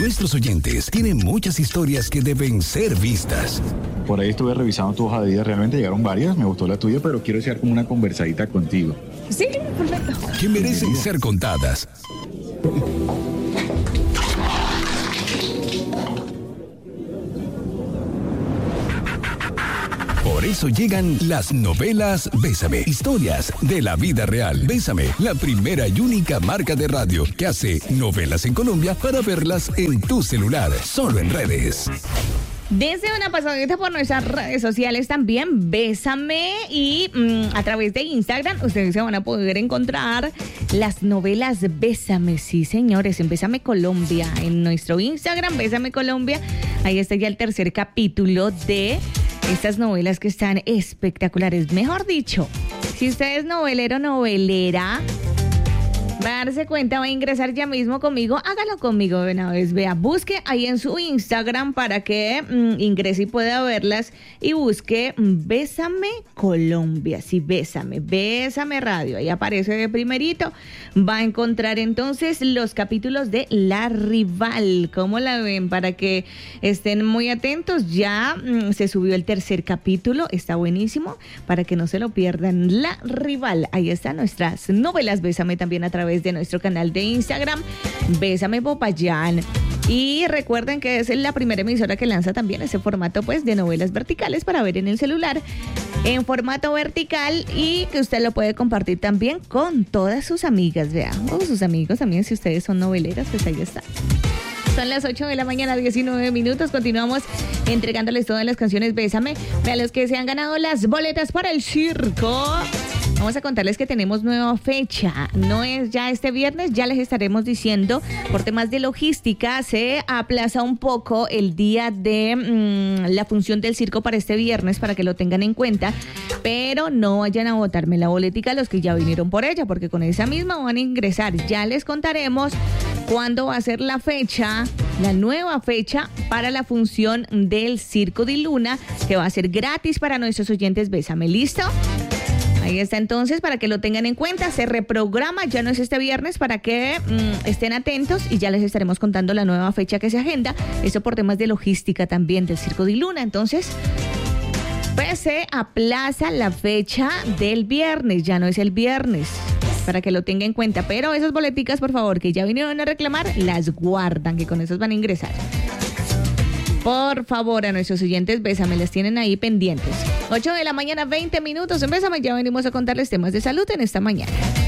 Nuestros oyentes tienen muchas historias que deben ser vistas. Por ahí estuve revisando tu hoja de vida, realmente llegaron varias, me gustó la tuya, pero quiero hacer como una conversadita contigo. Sí, perfecto. Que merecen ser contadas. Por eso llegan las novelas Bésame, historias de la vida real. Bésame, la primera y única marca de radio que hace novelas en Colombia para verlas en tu celular, solo en redes. Desde una pasadita por nuestras redes sociales también, Bésame, y a través de Instagram ustedes se van a poder encontrar las novelas Bésame, sí señores, en Bésame Colombia, en nuestro Instagram, Bésame Colombia, ahí está ya el tercer capítulo de estas novelas que están espectaculares. Mejor dicho, si usted es novelero, novelera, va a darse cuenta, va a ingresar ya mismo conmigo, hágalo conmigo de una vez, vea, busque ahí en su Instagram para que ingrese y pueda verlas y busque Bésame Colombia, sí, Bésame Radio, ahí aparece de primerito, va a encontrar entonces los capítulos de La Rival, ¿cómo la ven? Para que estén muy atentos, ya se subió el tercer capítulo, está buenísimo, para que no se lo pierdan, La Rival, ahí están nuestras novelas Bésame también a través de nuestro canal de Instagram, Bésame Popayán. Y recuerden que es la primera emisora que lanza también ese formato pues de novelas verticales para ver en el celular en formato vertical y que usted lo puede compartir también con todas sus amigas, vean, o sus amigos también, si ustedes son noveleras, pues ahí está. Son las 8 de la mañana, 19 minutos. Continuamos entregándoles todas las canciones Bésame. A los que se han ganado las boletas para el circo, vamos a contarles que tenemos nueva fecha. No es ya este viernes, ya les estaremos diciendo. Por temas de logística, se aplaza un poco el día de la función del circo para este viernes, para que lo tengan en cuenta. Pero no vayan a botarme la boletica los que ya vinieron por ella, porque con esa misma van a ingresar. Ya les contaremos cuándo va a ser la fecha, la nueva fecha para la función del Circo de Luna, que va a ser gratis para nuestros oyentes Bésame. ¿Listo? Ahí está entonces, para que lo tengan en cuenta, se reprograma, ya no es este viernes, para que estén atentos y ya les estaremos contando la nueva fecha que se agenda, eso por temas de logística también del Circo de Luna. Entonces, pues se aplaza la fecha del viernes, ya no es el viernes, para que lo tengan en cuenta, pero esas boleticas, por favor, que ya vinieron a reclamar, las guardan, que con esas van a ingresar. Por favor, a nuestros oyentes Bésame, las tienen ahí pendientes. 8 de la mañana, 20 minutos en Bésame, ya venimos a contarles temas de salud en esta mañana.